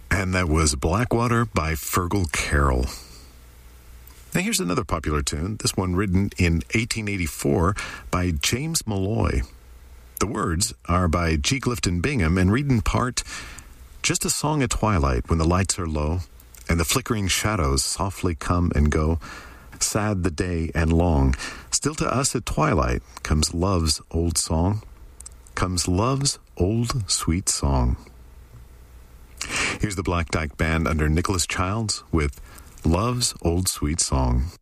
And that was Blackwater by Fergal Carroll. Now here's another popular tune, this one written in 1884 by James Malloy. The words are by G. Clifton Bingham and read in part, "Just a song at twilight when the lights are low and the flickering shadows softly come and go. Sad the day and long, still to us at twilight comes love's old song, comes love's old sweet song." Here's the Black Dyke Band under Nicholas Childs with Love's Old Sweet Song.